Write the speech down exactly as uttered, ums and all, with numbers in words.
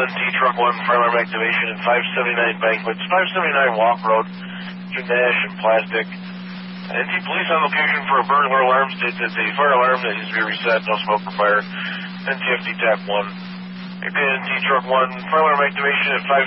N T Truck one, fire alarm activation at five seventy-nine Banquets, five seventy-nine Walk Road, Jim Nash and Plastic. N T Police on location for a burglar alarm states that the fire alarm that needs to be reset, no smoke or fire. N T F D Tap one. N T Truck one, fire alarm activation at five